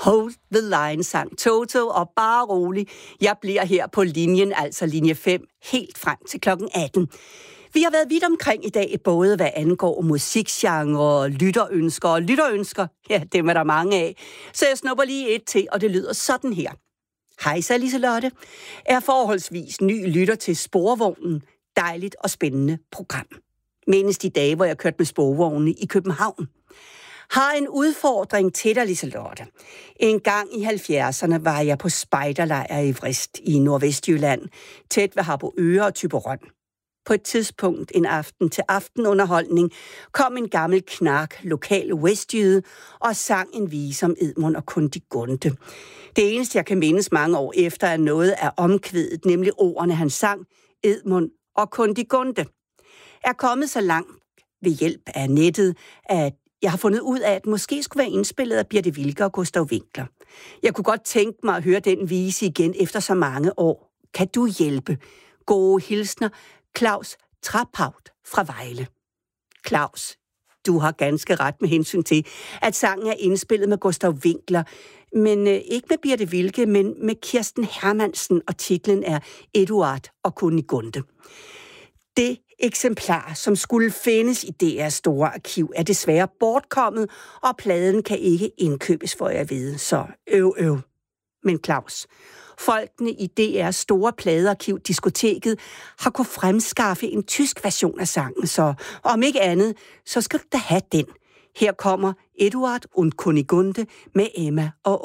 Hold the line, sang Toto, og bare rolig, jeg bliver her på linjen, altså linje 5, helt frem til klokken 18. Vi har været vidt omkring i dag, både hvad angår musikgenre, lytterønsker, ja, dem er der mange af. Så jeg snupper lige et til, og det lyder sådan her. Hej, så Liselotte. Er forholdsvis ny lytter til Sporvognen. Dejligt og spændende program. Mindes de dage, hvor jeg kørte med sporvogne i København. Har en udfordring til dig, Liselotte. En gang i 70'erne var jeg på spejderlejr i Vrist i Nordvestjylland, tæt ved Harboøre og Thyborøn. På et tidspunkt en aften til aftenunderholdning kom en gammel knark, lokal westjyde, og sang en vise om Edmund og Kundigunde. Det eneste, jeg kan mindes mange år efter, er noget af omkvædet, nemlig ordene, han sang, Edmund og Kundigunde. Er kommet så langt ved hjælp af nettet, at jeg har fundet ud af, at måske skulle være indspillet af Birthe Wilke og Gustav Winckler. Jeg kunne godt tænke mig at høre den vise igen efter så mange år. Kan du hjælpe? Gode hilsner, Claus Traphaut fra Vejle. Claus, du har ganske ret med hensyn til, at sangen er indspillet med Gustav Winckler, men ikke med Birthe Wilke, men med Kirsten Hermansen, og titlen er Eduard og Kundigunde. Det eksemplar, som skulle findes i DR's store arkiv, er desværre bortkommet, og pladen kan ikke indkøbes, for jeg ved, så øv. Men Claus, folkene i DR's store pladearkiv, Diskoteket, har kunnet fremskaffe en tysk version af sangen, så om ikke andet, så skal du da have den. Her kommer Eduard und Kundigunde med Emma og